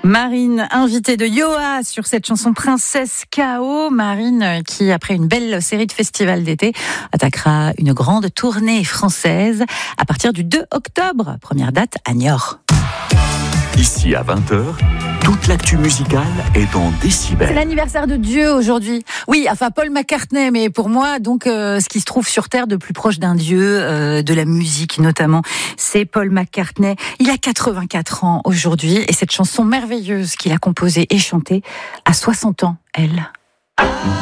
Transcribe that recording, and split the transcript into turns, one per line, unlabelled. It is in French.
Marine, invitée de Yoa sur cette chanson Princesse K.O. Marine, qui après une belle série de festivals d'été, attaquera une grande tournée française à partir du 2 octobre. Première date à Niort.
Ici à 20h, toute l'actu musicale est en décibels.
C'est l'anniversaire de Dieu aujourd'hui. Oui, enfin Paul McCartney, mais pour moi, donc ce qui se trouve sur Terre de plus proche d'un dieu, de la musique notamment, c'est Paul McCartney. Il a 84 ans aujourd'hui et cette chanson merveilleuse qu'il a composée et chantée à 60 ans, elle.